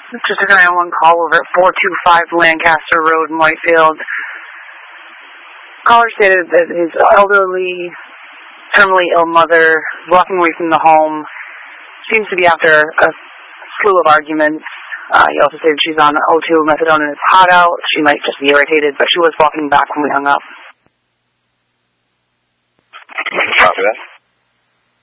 Just a 911 call over at 425 Lancaster Road in Whitefield. Caller stated that his elderly, terminally ill mother is walking away from the home. Seems to be after a slew of arguments. He also stated she's on O2 methadone and it's hot out. She might just be irritated, but she was walking back when we hung up. Copy that.